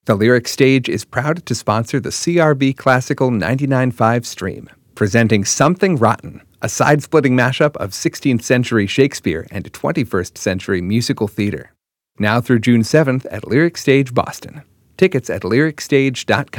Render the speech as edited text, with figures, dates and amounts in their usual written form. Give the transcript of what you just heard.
The Lyric Stage is proud to sponsor the CRB Classical 99.5 stream, presenting Something Rotten, a side-splitting mashup of 16th century Shakespeare and 21st century musical theater. Now through June 7th at Lyric Stage Boston. Tickets at lyricstage.com.